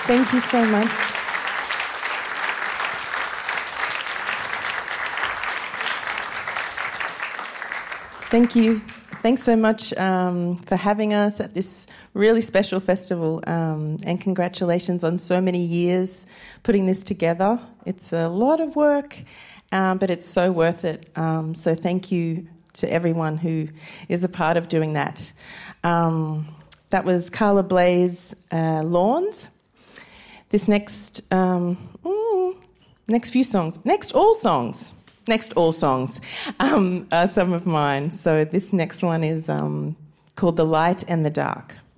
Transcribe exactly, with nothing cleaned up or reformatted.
Thank you so much. Thank you. Thanks so much um, for having us at this really special festival, um, and congratulations on so many years putting this together. It's a lot of work, um, but it's so worth it. Um, so thank you to everyone who is a part of doing that. Um, that was Carla Blaze, uh, Lawns. This next, um, mm, next few songs, next all songs. Next, all songs um, are some of mine. So this next one is um, called The Light and the Dark.